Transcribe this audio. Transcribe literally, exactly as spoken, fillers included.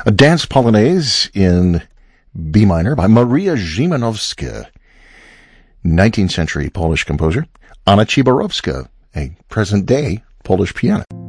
A dance polonaise in B minor by Maria Szymanowska, nineteenth century Polish composer. Anna Ciborowska, a present-day Polish pianist.